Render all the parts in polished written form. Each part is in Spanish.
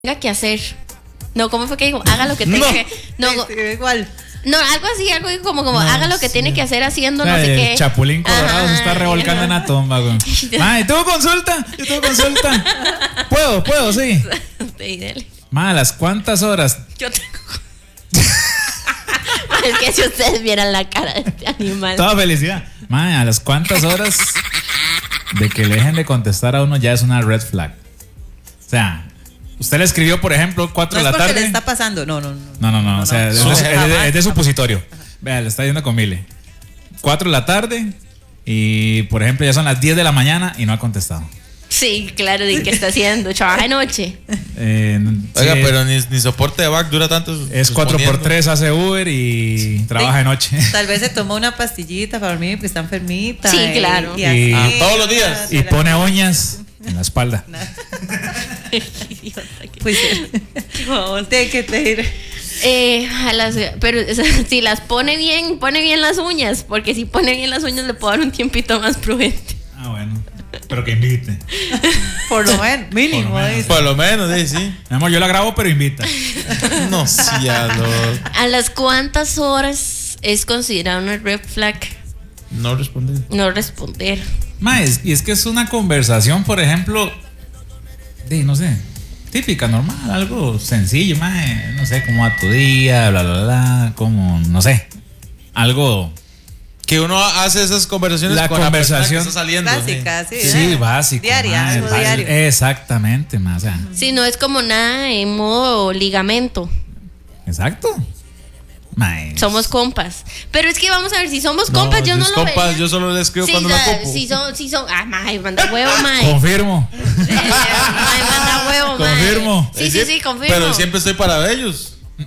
tenga que hacer. No, ¿cómo fue que dijo? Haga lo que tenga que. No, igual. No, algo así, algo como no, haga lo que tiene que hacer haciendo no sé qué. Chapulín Colorado se está revolcando en la tumba, güey. Ay, ¿tuvo consulta? Yo tuve consulta. ¿Puedo, sí. Malas, ¿cuántas horas? Yo tengo. Es que si ustedes vieran la cara de este animal. Toda felicidad. Mae, ¿a las cuántas horas de que le dejen de contestar a uno ya es una red flag? O sea, usted le escribió, por ejemplo, 4 de la tarde. No es porque le está pasando, no. O sea, es de supositorio. Vea, le está yendo con Mile. 4 de la tarde y, por ejemplo, ya son las 10 de la mañana y no ha contestado. Sí, claro, ¿de qué está haciendo? ¿Trabaja de noche? Oiga, sí, pero ni soporte de back dura tanto. Es 4x3, hace Uber y trabaja de noche. Tal vez se tomó una pastillita para dormir porque está enfermita. Sí, claro. Y todos los días. Y pone uñas en la espalda. Pues de que te ir. Pero si las pone bien las uñas, porque si pone bien las uñas le puedo dar un tiempito más prudente. Ah, bueno. Pero que invite. Por lo menos, mínimo. Por lo menos, sí. Mi amor, yo la grabo, pero invita. No, sí, ¿A las cuántas horas es considerado una red flag? No responder. No responder. Y es que es una conversación, por ejemplo, no sé, típica, normal, algo sencillo, no sé, cómo va tu día, bla, bla, bla, como, no sé, algo que uno hace esas conversaciones la con conversación la persona que está saliendo. Básica, sí, básico. Diaria, algo diario. Exactamente, o sea. Sí, no es como nada en modo ligamento. Exacto. Somos compas. Pero es que vamos a ver, si somos compas, yo no lo vería. Yo solo le escribo cuando me ocupo. Si son. Manda huevo, Confirmo. Manda huevo, confirmo. Sí, confirmo. Pero siempre estoy para ellos.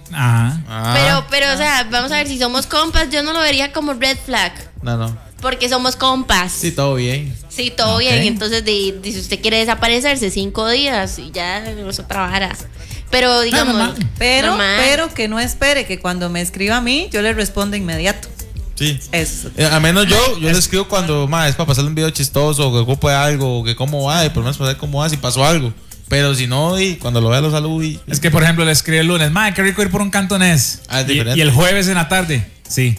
Ajá. Pero, o sea, vamos a ver, si somos compas, yo no lo vería como red flag. No. Porque somos compas. Sí, todo bien. Sí, todo bien. Entonces, si usted quiere desaparecerse 5 días y ya eso trabajará. Pero digamos, pero que no espere que cuando me escriba a mí, yo le respondo inmediato. Sí. Eso. A menos yo le escribo cuando es para pasarle un video chistoso, o que ocupe algo, o que cómo va, y por lo menos para ver cómo va, si pasó algo. Pero si no, y cuando lo vea lo saludo. Es que, por ejemplo, le escribe el lunes, qué rico ir por un cantonés. Es diferente. Y el jueves en la tarde, sí.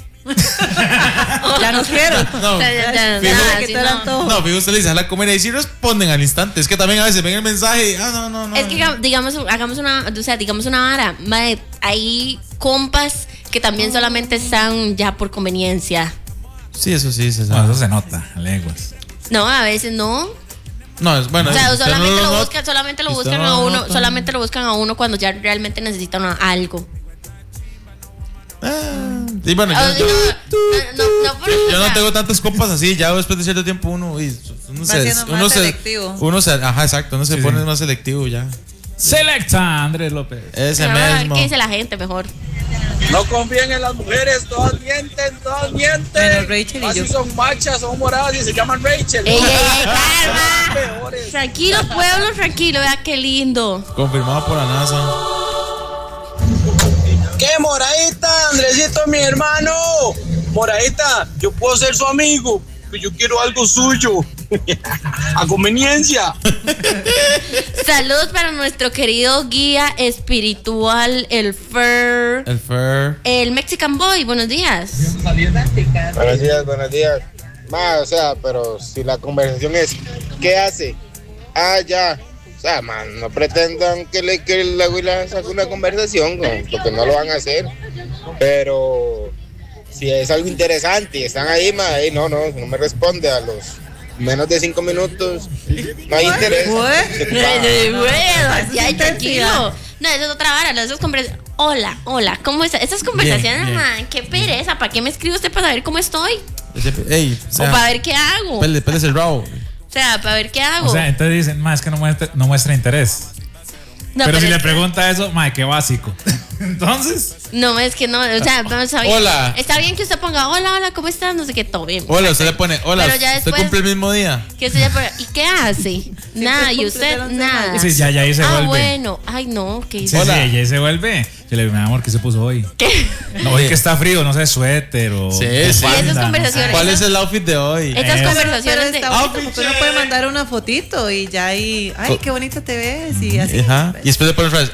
Ya no quiero. No, fíjate, usted le dice a la comedia y si responden al instante. Es que también a veces ven el mensaje y, no. Es que digamos, hagamos una vara. Hay compas que también solamente están ya por conveniencia. Sí, eso sí se sabe. Eso se nota, a leguas. No, a veces no. No, es bueno. O sea, solamente lo buscan a uno cuando ya realmente necesitan algo. Sí, bueno, yo no tengo tantas compas así. Ya después de cierto tiempo uno se pone más selectivo ya. Selecta, Andrés López. Ese mismo. ¿Qué dice la gente mejor? No confíen en las mujeres, todas mienten. Bueno, Rachel y así yo. son machas, son moradas y se llaman Rachel. Calma. Tranquilo, pueblo, tranquilo, vea qué lindo. Confirmado por la NASA. ¿Qué, Moradita? Andresito, mi hermano. Moradita, yo puedo ser su amigo, pero yo quiero algo suyo. A conveniencia. Saludos para nuestro querido guía espiritual, el Fer. El Mexican Boy, buenos días. Buenos días. O sea, pero si la conversación es, ¿qué hace? Ya. O sea, no pretendan que la güila saque una conversación, porque no lo van a hacer. Pero si es algo interesante y están ahí, no me responde a los menos de 5 minutos. No hay interés. Así hay tranquilo. No, eso es otra vara. Esas conversaciones. Hola, ¿cómo está? Esas conversaciones, bien. Qué pereza. ¿Para qué me escribe usted para saber cómo estoy? O para ver qué hago. Peles el rabo. O sea, para ver qué hago. O sea, entonces dicen, es que no muestra interés. No, pero si le pregunta eso, qué básico. Entonces. No, es que no, o sea, está bien. Hola. Está bien que usted ponga, hola, ¿cómo estás? No sé qué, todo bien. Hola, usted le pone, hola, Pero ya ¿usted después- cumple el mismo día? Que usted ya pone, ¿y qué hace? Nada, y cumple usted, el 11 de nada. mayo. Sí, ya ahí se vuelve. Bueno, ay, no, ¿qué Sí, hizo? Hola. sí, ella se vuelve. Yo le digo, mi amor, ¿qué se puso hoy? ¿Qué? No, hoy que está frío, no sé, suéter o. Sí, bufanda, sí. esas no sé. conversaciones. ¿Cuál es el outfit de hoy? Estas Pero conversaciones de. está bonito porque uno puede mandar una fotito y ya ahí, ay, qué bonita te ves y así. Ajá. Y después le ponen frases,